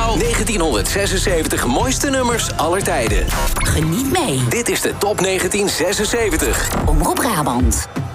jouw 1976 mooiste nummers aller tijden. Geniet mee. Dit is de Top 1976. Omroep Brabant.